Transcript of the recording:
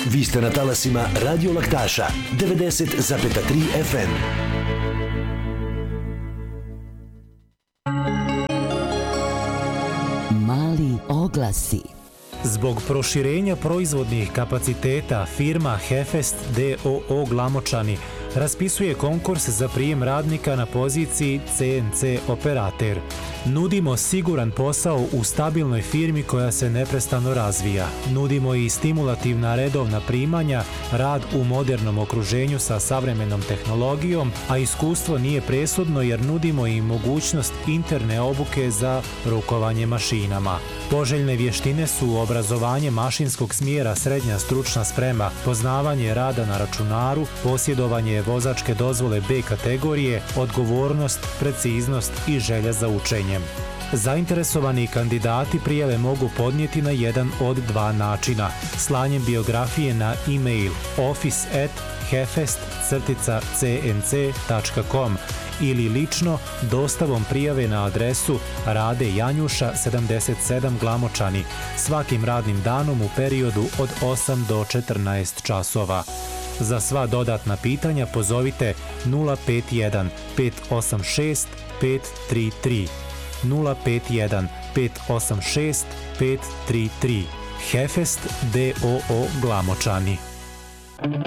Vi ste na talasima Radio Laktaša 90,3 FM. Mali oglasi. Zbog proširenja proizvodnih kapaciteta firma Hefest d.o.o. Glamočani raspisuje konkurs za prijem radnika na poziciji CNC operater. Nudimo siguran posao u stabilnoj firmi koja se neprestano razvija. Nudimo i stimulativna redovna primanja, rad u modernom okruženju sa savremenom tehnologijom, a iskustvo nije presudno jer nudimo i mogućnost interne obuke za rukovanje mašinama. Poželjne vještine su obrazovanje mašinskog smjera srednja stručna sprema, poznavanje rada na računaru, posjedovanje vozačke dozvole B kategorije, odgovornost, preciznost i želja za učenjem. Zainteresovani kandidati prijave mogu podnijeti na jedan od dva načina: slanjem biografije na e-mail office@hefest-cnc.com ili lično dostavom prijave na adresu Rade Janjuša 77 Glamočani svakim radnim danom u periodu od 8 do 14 časova. Za sva dodatna pitanja pozovite 051 586 533 051 586 533. Hefest d.o.o. Glamočani.